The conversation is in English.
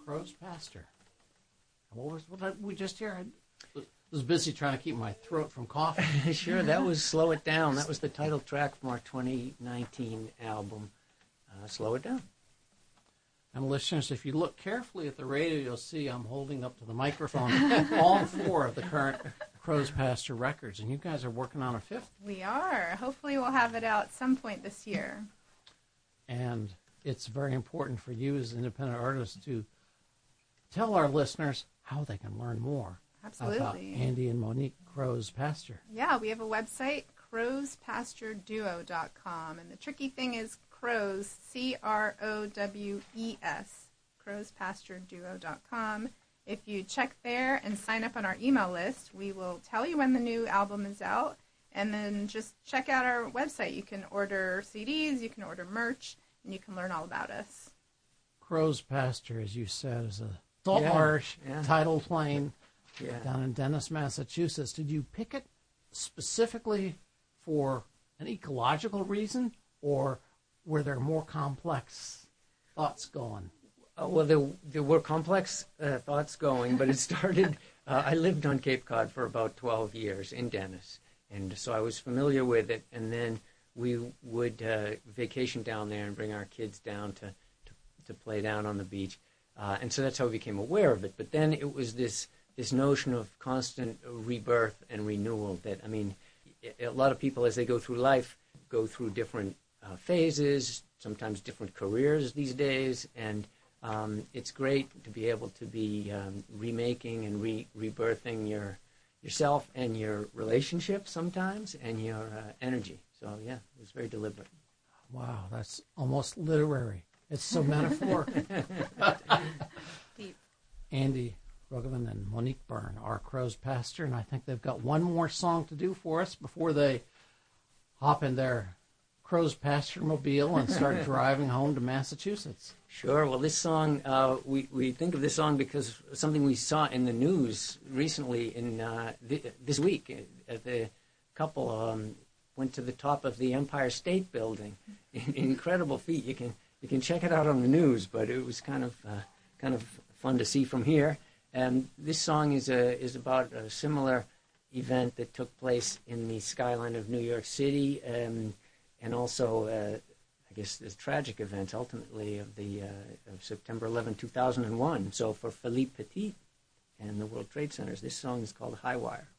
Crow's Pastor. What we just hear? I was busy trying to keep my throat from coughing. Sure, that was Slow It Down. That was the title track from our 2019 album, Slow It Down. And listeners, if you look carefully at the radio, you'll see I'm holding up to the microphone all four of the current Crow's Pastor records, and you guys are working on a fifth. We are. Hopefully we'll have it out some point this year. And it's very important for you as independent artists to tell our listeners how they can learn more. Absolutely. About Andy and Monique Crow's Pastor. Yeah, we have a website, crowspastorduo.com. And the tricky thing is Crows, C-R-O-W-E-S, crowspastorduo.com. If you check there and sign up on our email list, we will tell you when the new album is out. And then just check out our website. You can order CDs, you can order merch, and you can learn all about us. Crow's Pastor, as you said, is a salt marsh tidal plain down in Dennis, Massachusetts. Did you pick it specifically for an ecological reason, or were there more complex thoughts going? Well, there were complex thoughts going, but it started, I lived on Cape Cod for about 12 years in Dennis, and so I was familiar with it, and then we would vacation down there and bring our kids down to play down on the beach, and so that's how we became aware of it. But then it was this notion of constant rebirth and renewal that, I mean, a lot of people as they go through life go through different phases, sometimes different careers these days, and it's great to be able to be remaking and rebirthing yourself and your relationship sometimes and your energy. So, yeah, it was very deliberate. Wow, that's almost literary. It's so metaphorical. Deep. Andy Ruggeman and Monique Byrne are Crow's Pastor, and I think they've got one more song to do for us before they hop in their Crow's Pastor mobile and start driving home to Massachusetts. Sure. Well, this song, we think of this song because something we saw in the news recently in this week. The couple went to the top of the Empire State Building. Incredible feat. You can check it out on the news, but it was kind of fun to see from here. And this song is about a similar event that took place in the skyline of New York City, and also, I guess, this tragic event ultimately of September 11, 2001. So for Philippe Petit and the World Trade Centers, this song is called High Wire.